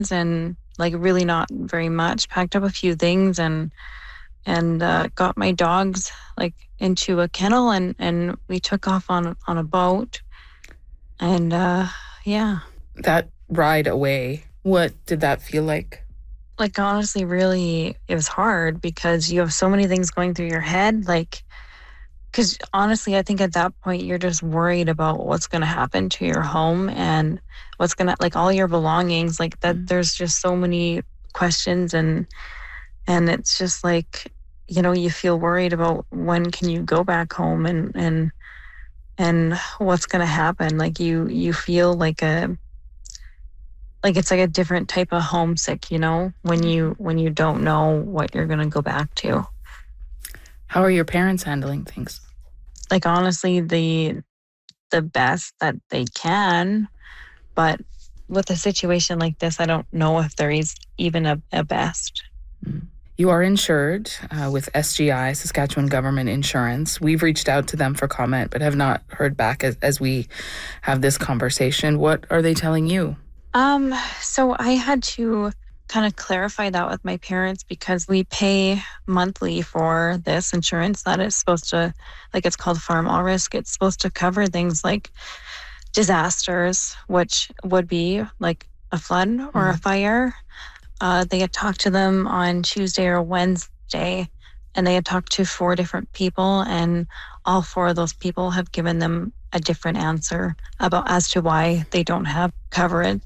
and like really not very much. Packed up a few things and got my dogs like into a kennel and we took off on a boat. And yeah. That ride away, what did that feel like? Like honestly, really, it was hard because you have so many things going through your head. Like, because honestly, I think at that point you're just worried about what's going to happen to your home and what's going to, like, all your belongings, like that. There's just so many questions and it's just like, you feel worried about when can you go back home and what's going to happen. Like you feel like it's like a different type of homesick, when you don't know what you're going to go back to. How are your parents handling things? Like honestly, the best that they can, but with a situation like this, I don't know if there is even a best. You are insured with SGI, Saskatchewan Government Insurance. We've reached out to them for comment, but have not heard back as we have this conversation. What are they telling you? So I had to kind of clarify that with my parents because we pay monthly for this insurance that is supposed to, like, it's called Farm All Risk. It's supposed to cover things like disasters, which would be like a flood or a fire. They had talked to them on Tuesday or Wednesday, and they had talked to 4 different people, and all 4 of those people have given them a different answer as to why they don't have coverage.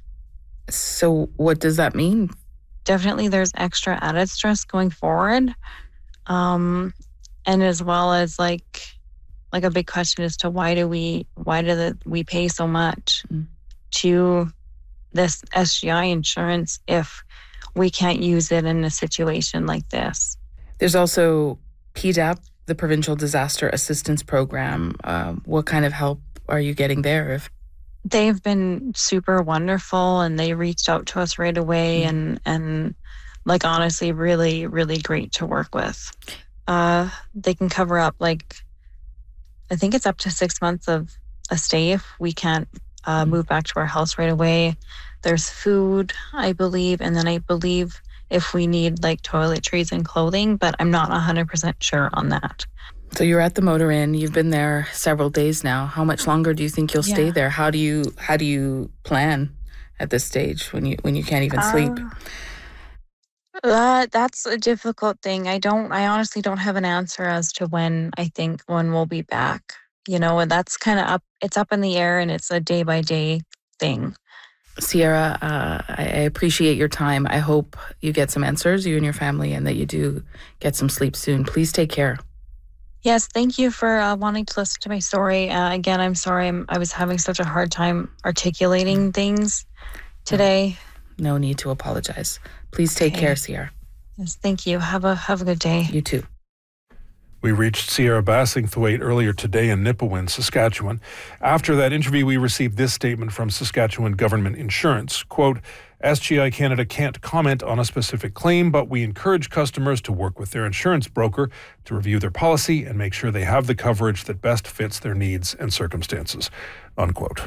So what does that mean? Definitely there's extra added stress going forward. And as well as like a big question as to why do we pay so much to this SGI insurance if we can't use it in a situation like this. There's also PDAP, the Provincial Disaster Assistance Program. What kind of help are you getting there? They've been super wonderful, and they reached out to us right away and like honestly really, really great to work with. They can cover up like, I think it's up to 6 months of a stay if we can't move back to our house right away. There's food, I believe, and then I believe if we need like toiletries and clothing, but I'm not 100% sure on that. So you're at the Motor Inn. You've been there several days now. How much longer do you think you'll stay there? How do you plan at this stage when you can't even sleep? That's a difficult thing. I honestly don't have an answer as to when we'll be back. And that's kind of it's up in the air, and it's a day by day thing. Sierra, I appreciate your time. I hope you get some answers, you and your family, and that you do get some sleep soon. Please take care. Yes, thank you for wanting to listen to my story. Again, I'm sorry I was having such a hard time articulating things today. No need to apologize. Please take care, Sierra. Yes, thank you. Have a good day. You too. We reached Sierra Bassingthwaite earlier today in Nipawin, Saskatchewan. After that interview, we received this statement from Saskatchewan Government Insurance. Quote, SGI Canada can't comment on a specific claim, but we encourage customers to work with their insurance broker to review their policy and make sure they have the coverage that best fits their needs and circumstances. Unquote.